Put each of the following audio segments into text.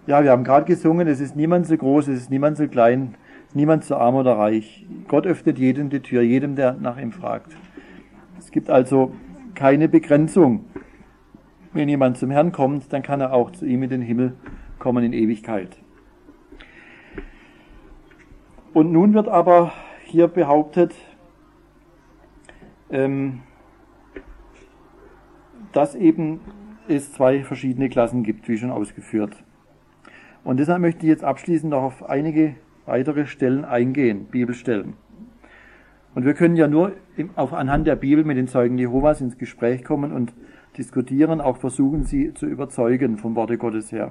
Ja, wir haben gerade gesungen, es ist niemand so groß, es ist niemand so klein, niemand so arm oder reich. Gott öffnet jedem die Tür, jedem, der nach ihm fragt. Es gibt also keine Begrenzung. Wenn jemand zum Herrn kommt, dann kann er auch zu ihm in den Himmel kommen in Ewigkeit. Und nun wird aber hier behauptet, dass eben es zwei verschiedene Klassen gibt, wie schon ausgeführt. Und deshalb möchte ich jetzt abschließend noch auf einige weitere Stellen eingehen, Bibelstellen. Und wir können ja nur anhand der Bibel mit den Zeugen Jehovas ins Gespräch kommen und diskutieren, auch versuchen, sie zu überzeugen vom Worte Gottes her.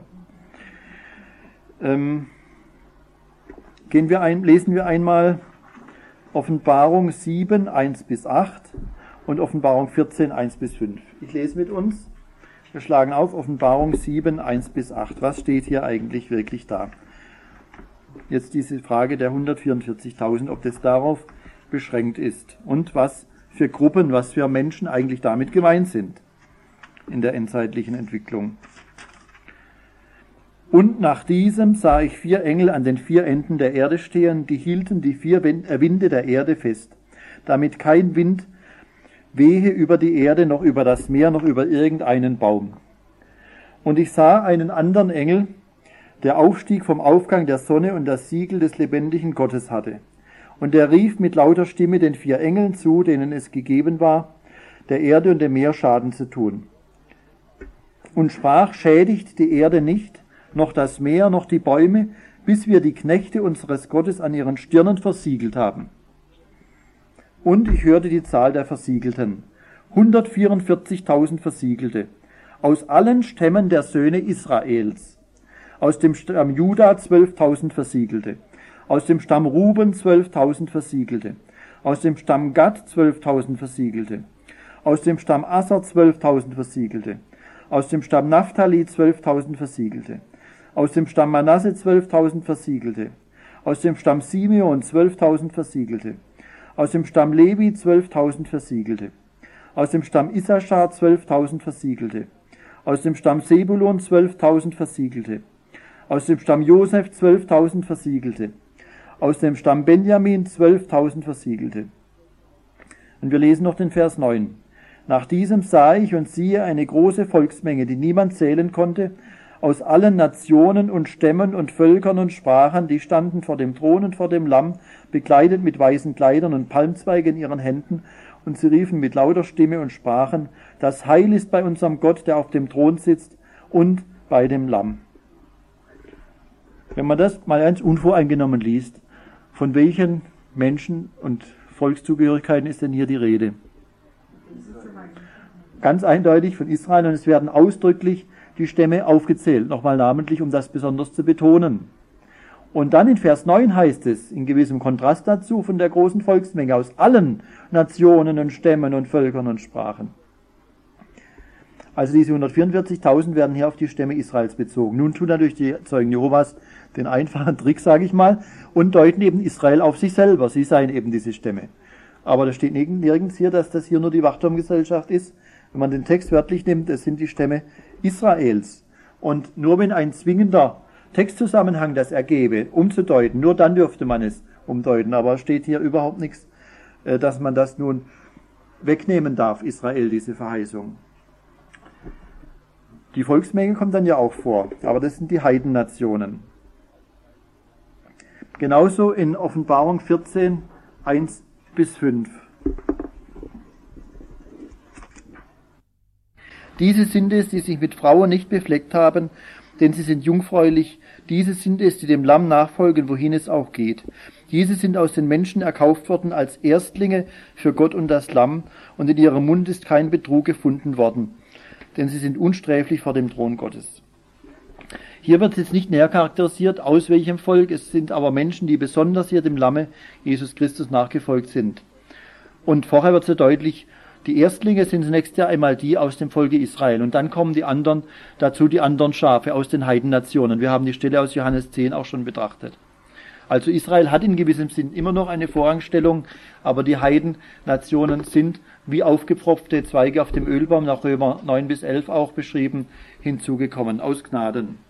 Lesen wir einmal Offenbarung 7, 1 bis 8 und Offenbarung 14, 1 bis 5. Ich lese mit uns. Wir schlagen auf Offenbarung 7, 1 bis 8. Was steht hier eigentlich wirklich da? Jetzt diese Frage der 144.000, ob das darauf beschränkt ist und was für Gruppen, was für Menschen eigentlich damit gemeint sind in der endzeitlichen Entwicklung. Und nach diesem sah ich 4 Engel an den 4 Enden der Erde stehen, die hielten die 4 Winde der Erde fest, damit kein Wind wehe über die Erde, noch über das Meer, noch über irgendeinen Baum. Und ich sah einen anderen Engel, der aufstieg vom Aufgang der Sonne und das Siegel des lebendigen Gottes hatte. Und er rief mit lauter Stimme den 4 Engeln zu, denen es gegeben war, der Erde und dem Meer Schaden zu tun. Und sprach, schädigt die Erde nicht, noch das Meer, noch die Bäume, bis wir die Knechte unseres Gottes an ihren Stirnen versiegelt haben. Und ich hörte die Zahl der Versiegelten, 144.000 Versiegelte, aus allen Stämmen der Söhne Israels, aus dem Stamm Juda 12.000 Versiegelte, aus dem Stamm Ruben 12.000 Versiegelte, aus dem Stamm Gad 12.000 Versiegelte, aus dem Stamm Asser 12.000 Versiegelte, aus dem Stamm Naphtali 12.000 Versiegelte, aus dem Stamm Manasse 12.000 Versiegelte, aus dem Stamm Simeon 12.000 Versiegelte, aus dem Stamm Levi 12.000 Versiegelte, aus dem Stamm Issachar 12.000 Versiegelte, aus dem Stamm Sebulon 12.000 Versiegelte, aus dem Stamm Josef 12.000 Versiegelte, aus dem Stamm Benjamin 12.000 Versiegelte. Und wir lesen noch den Vers 9. Nach diesem sah ich und siehe eine große Volksmenge, die niemand zählen konnte, aus allen Nationen und Stämmen und Völkern und Sprachen, die standen vor dem Thron und vor dem Lamm, bekleidet mit weißen Kleidern und Palmzweige in ihren Händen, und sie riefen mit lauter Stimme und sprachen, das Heil ist bei unserem Gott, der auf dem Thron sitzt, und bei dem Lamm. Wenn man das mal ganz unvoreingenommen liest, von welchen Menschen und Volkszugehörigkeiten ist denn hier die Rede? Ganz eindeutig von Israel, und es werden ausdrücklich die Stämme aufgezählt, nochmal namentlich, um das besonders zu betonen. Und dann in Vers 9 heißt es, in gewissem Kontrast dazu, von der großen Volksmenge aus allen Nationen und Stämmen und Völkern und Sprachen. Also diese 144.000 werden hier auf die Stämme Israels bezogen. Nun tun natürlich die Zeugen Jehovas den einfachen Trick, sage ich mal, und deuten eben Israel auf sich selber. Sie seien eben diese Stämme. Aber da steht nirgends hier, dass das hier nur die Wachturmgesellschaft ist. Wenn man den Text wörtlich nimmt, es sind die Stämme Israels. Und nur wenn ein zwingender Textzusammenhang das ergebe, umzudeuten, nur dann dürfte man es umdeuten. Aber es steht hier überhaupt nichts, dass man das nun wegnehmen darf, Israel, diese Verheißung. Die Volksmenge kommt dann ja auch vor, aber das sind die Heidennationen. Genauso in Offenbarung 14, 1 bis 5. Diese sind es, die sich mit Frauen nicht befleckt haben, denn sie sind jungfräulich. Diese sind es, die dem Lamm nachfolgen, wohin es auch geht. Diese sind aus den Menschen erkauft worden als Erstlinge für Gott und das Lamm, und in ihrem Mund ist kein Betrug gefunden worden, denn sie sind unsträflich vor dem Thron Gottes. Hier wird jetzt nicht näher charakterisiert, aus welchem Volk, es sind aber Menschen, die besonders hier dem Lamme Jesus Christus nachgefolgt sind. Und vorher wird so deutlich, die Erstlinge sind zunächst ja einmal die aus dem Volke Israel, und dann kommen die anderen dazu, die anderen Schafe aus den Heidennationen. Wir haben die Stelle aus Johannes 10 auch schon betrachtet. Also Israel hat in gewissem Sinn immer noch eine Vorrangstellung, aber die Heidennationen sind wie aufgepfropfte Zweige auf dem Ölbaum, nach Römer 9 bis 11 auch beschrieben, hinzugekommen, aus Gnaden.